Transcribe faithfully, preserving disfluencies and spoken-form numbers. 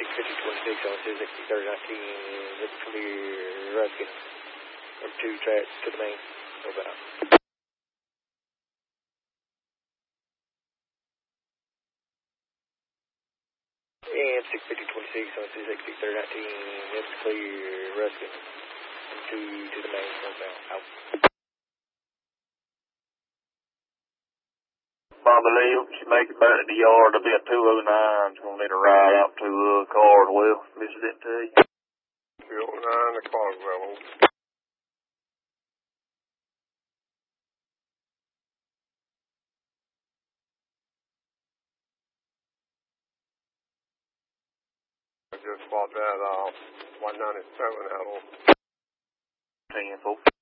fifty twenty-six on sixty thirty nineteen, it's clear, Ruskin. Number two track to the main, over out. And six fifty twenty-six on sixty thirty nineteen, it's clear, Ruskin. Number two to the main, over out. Bobby Lee, hope you make it back to the yard. There'll be a two oh nine. It's going to need a ride out to uh, Cardwell. Visit it to you. two oh nine to Cardwell. I just bought that off one ninety-seven out on ten four.